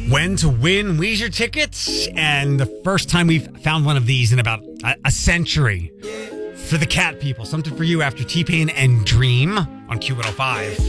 When to win Weezer tickets, and the first time we've found one of these in about a century. For the cat people, something for you after T-Pain and Dream on Q105.